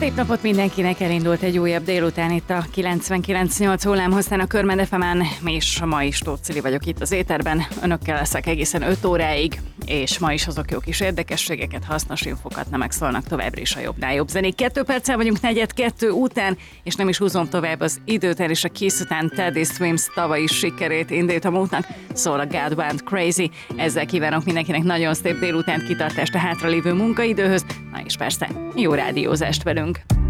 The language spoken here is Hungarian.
Szép napot mindenkinek, elindult egy újabb délután itt a 99.8 hullámhosszán a Körmend FM-en, és ma is Tóth Cili vagyok itt az éterben, önökkel leszek egészen 5 óráig, és ma is azok jó kis érdekességeket, hasznos infokat nem megszólnak továbbra is a jobbnál jobb zenék. 2 perccel vagyunk 4:02 után, és nem is húzom tovább az időt el, és a Kiss után Teddy Swims tavalyi sikerét indítom útnak, szól a God Went Crazy. Ezzel kívánok mindenkinek nagyon szép délutánt, kitartást a hátralévő munkaidőhöz, na és persze jó rádiózást velünk.